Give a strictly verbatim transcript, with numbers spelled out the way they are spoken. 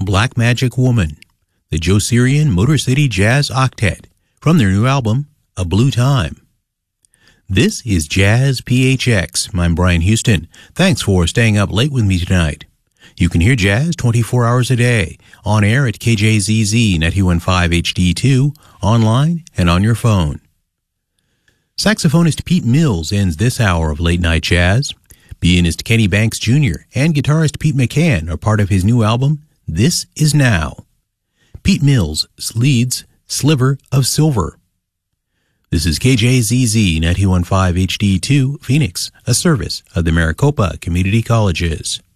Black Magic Woman, the Joe Sirian Motor City Jazz Octet, from their new album, A Blue Time. This is Jazz P H X. I'm Brian Houston. Thanks for staying up late with me tonight. You can hear jazz twenty-four hours a day, on air at K J Z Z ninety-one point five H D two, online and on your phone. Saxophonist Pete Mills ends this hour of Late Night Jazz. Pianist Kenny Banks Junior and guitarist Pete McCann are part of his new album, This Is Now. Pete Mills leads Sliver of Silver. This is K J Z Z ninety-one point five H D two, Phoenix, a service of the Maricopa Community Colleges.